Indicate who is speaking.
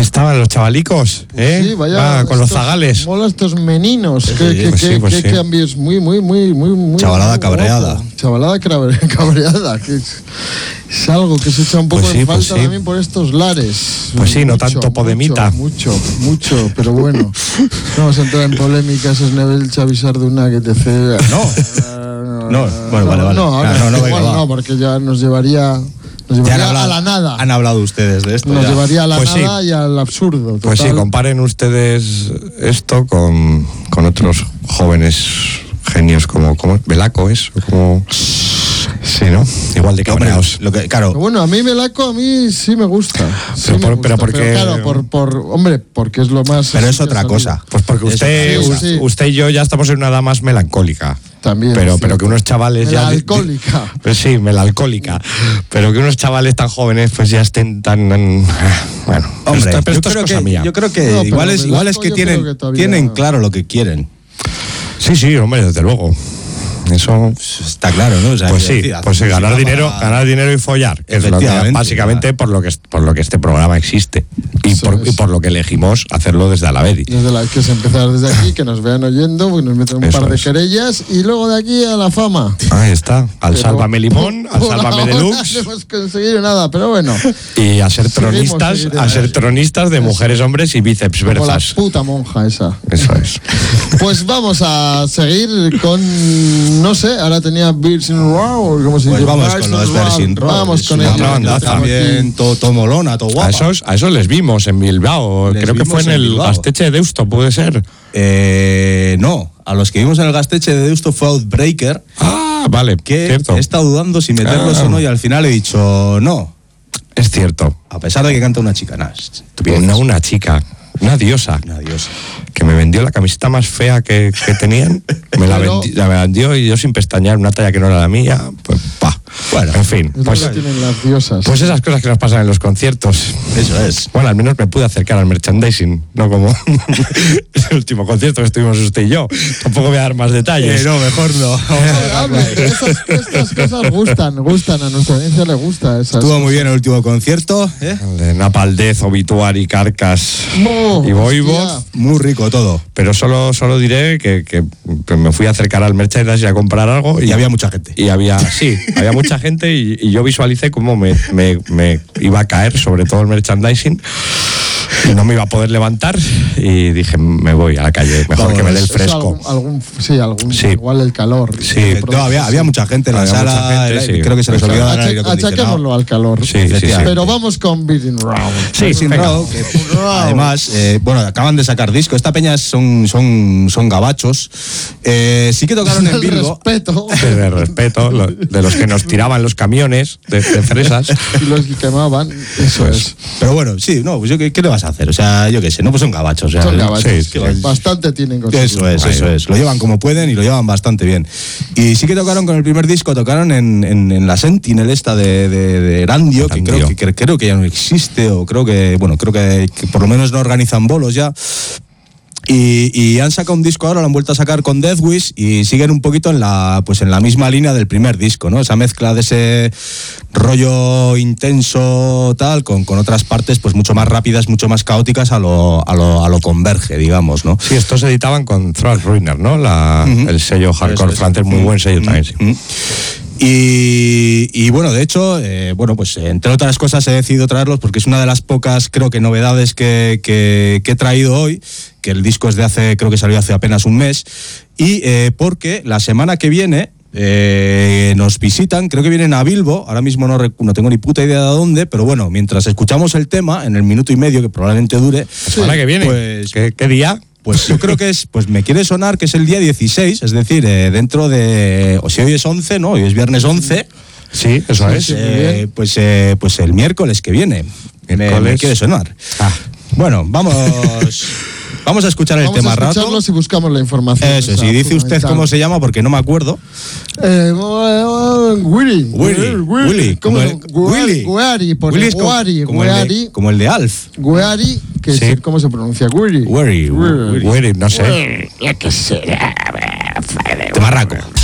Speaker 1: estaban los chavalicos, ¿eh?
Speaker 2: Sí, vaya.
Speaker 1: Con los zagales.
Speaker 2: Mola estos meninos.
Speaker 1: Sí,
Speaker 2: Qué cambios muy.
Speaker 3: Chavalada
Speaker 2: muy
Speaker 3: cabreada.
Speaker 2: guapo. Chavalada cabreada. Que es algo que se echa un poco en falta también por estos lares.
Speaker 1: Pues sí, no tanto Podemita.
Speaker 2: Mucho, pero bueno. No vamos a entrar en polémicas, es nivel Xavi Sarduna que te cede.
Speaker 3: No, bueno, vale.
Speaker 2: No, porque ya nos llevaría a la nada.
Speaker 3: Han hablado ustedes de esto.
Speaker 2: Nos llevaría a la nada y al absurdo. Total.
Speaker 1: Pues sí, comparen ustedes esto con otros jóvenes genios como Belaco es, como... Sí, ¿no? Igual de cabreados.
Speaker 3: Claro.
Speaker 2: Bueno, a mí Belaco, sí me gusta.
Speaker 1: Pero porque...
Speaker 2: Claro, porque es lo más...
Speaker 3: Pero es otra cosa.
Speaker 1: Pues porque usted y yo ya estamos en una edad más melancólica.
Speaker 2: También.
Speaker 1: Pero que unos chavales ya...
Speaker 2: Melalcohólica.
Speaker 1: Pues sí, melalcohólica. Pero que unos chavales tan jóvenes pues ya estén tan... Bueno,
Speaker 3: hombre,
Speaker 1: pero esto es cosa mía.
Speaker 3: Yo creo que igual es que tienen claro lo que quieren.
Speaker 1: Sí, hombre, desde luego. Eso
Speaker 3: está claro, ¿no? O sea,
Speaker 1: pues sí, ganar dinero y follar. Es lo que, básicamente por lo que este programa existe y por lo que elegimos hacerlo desde Alavedi.
Speaker 2: Que es empezar desde aquí, que nos vean oyendo, pues nos meten un par de querellas y luego de aquí a la fama.
Speaker 1: Ahí está, Sálvame Limón, al Sálvame Deluxe.
Speaker 2: No hemos conseguido nada, pero bueno.
Speaker 1: Y a ser tronistas de mujeres, hombres y bíceps
Speaker 2: como
Speaker 1: versas.
Speaker 2: La puta monja esa.
Speaker 1: Eso es.
Speaker 2: Pues vamos a seguir con... No sé, ahora tenía Virgin Raw, ¿cómo se dice?
Speaker 3: Pues vamos con los Virgin Raw.
Speaker 2: Vamos con
Speaker 3: ellos. También todo molona, todo guapa.
Speaker 1: A esos les vimos en Bilbao. Creo que fue en el Gasteche de Deusto, ¿puede ser?
Speaker 3: No, a los que vimos en el Gasteche de Deusto fue Outbreaker.
Speaker 1: Ah, vale,
Speaker 3: que
Speaker 1: cierto.
Speaker 3: He estado dudando si meterlos o no y al final he dicho no.
Speaker 1: Es cierto.
Speaker 3: A pesar de que canta una chica.
Speaker 1: Una chica. Una diosa. Que me vendió la camiseta más fea que tenían. Me la vendió y yo sin pestañear, una talla que no era la mía. Pues, bueno, en fin.
Speaker 2: Pues tienen las diosas.
Speaker 1: Pues esas cosas que nos pasan en los conciertos.
Speaker 3: Eso es.
Speaker 1: Bueno, al menos me pude acercar al merchandising, no como el último concierto que estuvimos usted y yo. Tampoco voy a dar más detalles.
Speaker 3: No, mejor no.
Speaker 2: Estas cosas gustan a nuestra audiencia le gusta.
Speaker 3: Estuvo muy bien el último concierto.
Speaker 1: El de Napaldez, Obituary, Carcas y Voivod.
Speaker 3: Muy rico todo.
Speaker 1: Pero solo diré que me fui a acercar al merchandising a comprar algo.
Speaker 3: Y había mucha gente.
Speaker 1: Había mucha gente y yo visualicé cómo me iba a caer sobre todo el merchandising y no me iba a poder levantar y dije, me voy a la calle, mejor que me dé el fresco.
Speaker 2: Igual el calor.
Speaker 1: Sí,
Speaker 3: había mucha gente en la sala, creo que se les olvidó dar aire acondicionado.
Speaker 2: Achaquémoslo al calor.
Speaker 1: Sí.
Speaker 2: Pero vamos con Virgin Raw.
Speaker 3: Virgin Raw, que además, acaban de sacar disco. Esta peña son gabachos. Sí que tocaron en Bilbo.
Speaker 1: De respeto, de los que nos tiraban los camiones de fresas.
Speaker 2: Y los que quemaban, eso es.
Speaker 3: Pero bueno, sí, no, pues ¿qué le vas a hacer? O sea, yo qué sé, no, pues son gabachos.
Speaker 2: Son gabachos. Bastante tienen cosas.
Speaker 3: Eso es. Lo llevan como pueden y lo llevan bastante bien. Y sí que tocaron con el primer disco, tocaron en la Sentinel esta de Erandio, que creo que ya no existe, o creo que por lo menos no organizan bolos ya. Y han sacado un disco ahora, lo han vuelto a sacar con Deathwish y siguen un poquito en la misma línea del primer disco, ¿no? Esa mezcla de ese rollo intenso tal con otras partes pues mucho más rápidas, mucho más caóticas a lo Converge, digamos, ¿no?
Speaker 1: Sí, estos se editaban con Thrallruiner, ¿no? El sello hardcore francés, muy buen sello también, sí.
Speaker 3: Y bueno, de hecho, pues entre otras cosas he decidido traerlos porque es una de las pocas, creo que novedades que he traído hoy, que el disco es creo que salió hace apenas un mes, y porque la semana que viene nos visitan, creo que vienen a Bilbo, ahora mismo no tengo ni puta idea de dónde, pero bueno, mientras escuchamos el tema, en el minuto y medio que probablemente dure,
Speaker 1: la semana que viene, pues, ¿qué día?
Speaker 3: Pues yo creo que me quiere sonar que es el día 16, es decir, dentro de, o si hoy es 11, ¿no? Hoy es viernes 11.
Speaker 1: Sí, eso es.
Speaker 3: Pues el miércoles que viene. Me quiere sonar. Bueno, vamos a escuchar el tema rato. Vamos a escucharlo
Speaker 2: si buscamos la información.
Speaker 3: Eso, si dice usted cómo se llama, porque no me acuerdo.
Speaker 2: Willy.
Speaker 3: Como el de Alf.
Speaker 2: Gueari, ¿cómo se pronuncia?
Speaker 1: Willy, no sé.
Speaker 2: ¿Qué será?
Speaker 3: Temarraco.